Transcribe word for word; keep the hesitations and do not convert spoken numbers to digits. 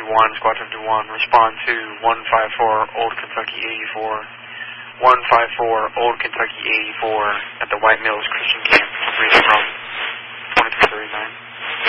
fifty-one, Squad fifty-one, respond to one five four, Old Kentucky eighty-four, one five four, Old Kentucky eighty-four, at the White Mills Christian Camp, read from